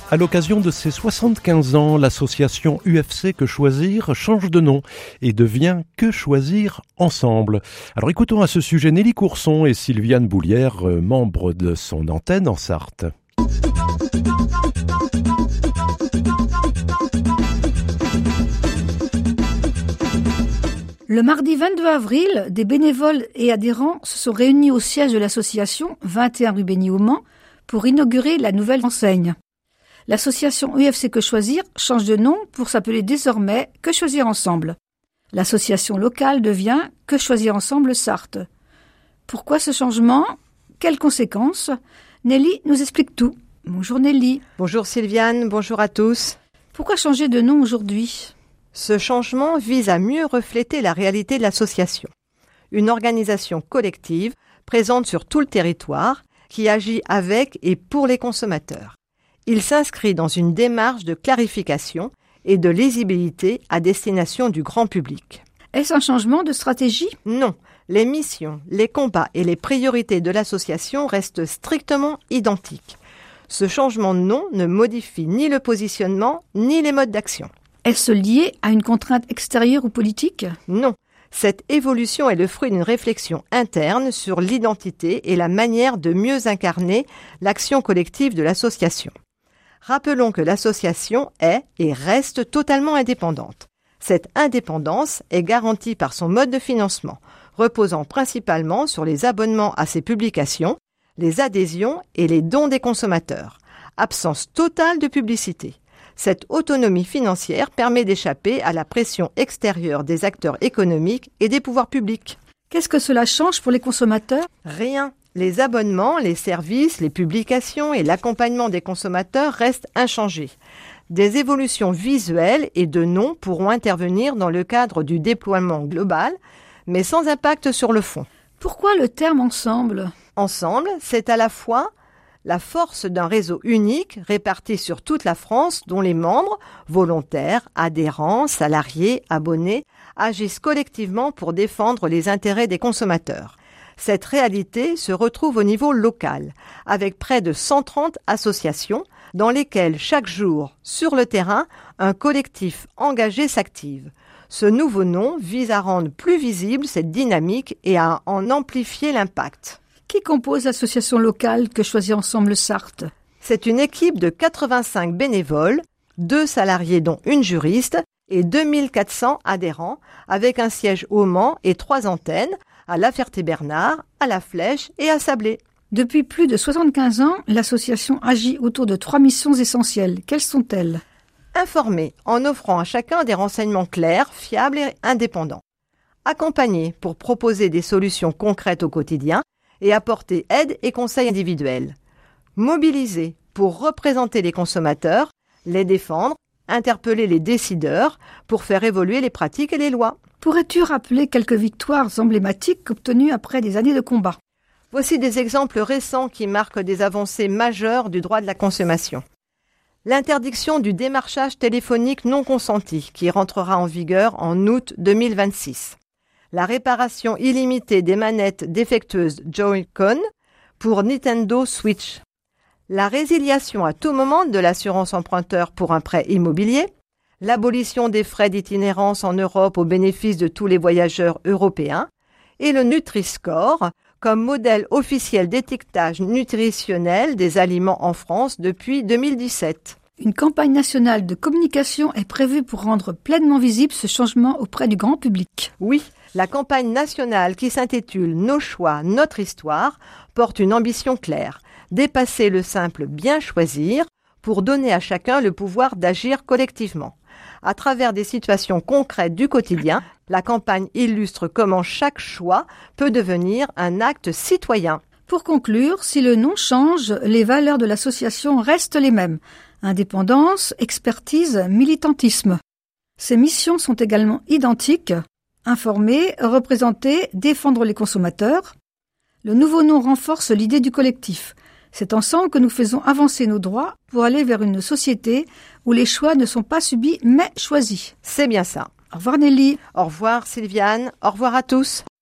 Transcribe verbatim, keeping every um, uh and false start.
À l'occasion de ses soixante-quinze ans, l'association U F C Que Choisir change de nom et devient Que Choisir Ensemble. Alors écoutons à ce sujet Nelly Courson et Sylviane Boulière, membres de son antenne en Sarthe. Le mardi vingt-deux avril, des bénévoles et adhérents se sont réunis au siège de l'association vingt et un rue Béni au Mans pour inaugurer la nouvelle enseigne. L'association U F C Que Choisir change de nom pour s'appeler désormais Que Choisir Ensemble. L'association locale devient Que Choisir Ensemble Sarthe. Pourquoi ce changement ? Quelles conséquences ? Nelly nous explique tout. Bonjour Nelly. Bonjour Sylviane, bonjour à tous. Pourquoi changer de nom aujourd'hui ? Ce changement vise à mieux refléter la réalité de l'association. Une organisation collective présente sur tout le territoire qui agit avec et pour les consommateurs. Il s'inscrit dans une démarche de clarification et de lisibilité à destination du grand public. Est-ce un changement de stratégie ? Non, les missions, les combats et les priorités de l'association restent strictement identiques. Ce changement de nom ne modifie ni le positionnement ni les modes d'action. Est-ce lié à une contrainte extérieure ou politique ? Non, cette évolution est le fruit d'une réflexion interne sur l'identité et la manière de mieux incarner l'action collective de l'association. Rappelons que l'association est et reste totalement indépendante. Cette indépendance est garantie par son mode de financement, reposant principalement sur les abonnements à ses publications, les adhésions et les dons des consommateurs. Absence totale de publicité. Cette autonomie financière permet d'échapper à la pression extérieure des acteurs économiques et des pouvoirs publics. Qu'est-ce que cela change pour les consommateurs ? Rien. Les abonnements, les services, les publications et l'accompagnement des consommateurs restent inchangés. Des évolutions visuelles et de nom pourront intervenir dans le cadre du déploiement global, mais sans impact sur le fond. Pourquoi le terme « ensemble » ? Ensemble, c'est à la fois la force d'un réseau unique réparti sur toute la France dont les membres, volontaires, adhérents, salariés, abonnés, agissent collectivement pour défendre les intérêts des consommateurs. Cette réalité se retrouve au niveau local, avec près de cent trente associations dans lesquelles chaque jour, sur le terrain, un collectif engagé s'active. Ce nouveau nom vise à rendre plus visible cette dynamique et à en amplifier l'impact. Qui compose l'association locale Que Choisir Ensemble Sarthe ? C'est une équipe de quatre-vingt-cinq bénévoles, deux salariés dont une juriste et deux mille quatre cents adhérents, avec un siège au Mans et trois antennes, à La Ferté-Bernard, à La Flèche et à Sablé. Depuis plus de soixante-quinze ans, l'association agit autour de trois missions essentielles. Quelles sont-elles ? Informer, en offrant à chacun des renseignements clairs, fiables et indépendants. Accompagner, pour proposer des solutions concrètes au quotidien et apporter aide et conseils individuels. Mobiliser, pour représenter les consommateurs, les défendre, interpeller les décideurs, pour faire évoluer les pratiques et les lois. Pourrais-tu rappeler quelques victoires emblématiques obtenues après des années de combat ? Voici des exemples récents qui marquent des avancées majeures du droit de la consommation. L'interdiction du démarchage téléphonique non consenti, qui rentrera en vigueur en août deux mille vingt-six. La réparation illimitée des manettes défectueuses Joy-Con pour Nintendo Switch. La résiliation à tout moment de l'assurance emprunteur pour un prêt immobilier. L'abolition des frais d'itinérance en Europe au bénéfice de tous les voyageurs européens, et le Nutri-Score comme modèle officiel d'étiquetage nutritionnel des aliments en France depuis deux mille dix-sept. Une campagne nationale de communication est prévue pour rendre pleinement visible ce changement auprès du grand public. Oui, la campagne nationale qui s'intitule « Nos choix, notre histoire » porte une ambition claire, dépasser le simple « bien choisir » pour donner à chacun le pouvoir d'agir collectivement. À travers des situations concrètes du quotidien, la campagne illustre comment chaque choix peut devenir un acte citoyen. Pour conclure, si le nom change, les valeurs de l'association restent les mêmes. Indépendance, expertise, militantisme. Ces missions sont également identiques. Informer, représenter, défendre les consommateurs. Le nouveau nom renforce l'idée du collectif. C'est ensemble que nous faisons avancer nos droits pour aller vers une société où les choix ne sont pas subis mais choisis. C'est bien ça. Au revoir Nelly. Au revoir Sylviane. Au revoir à tous.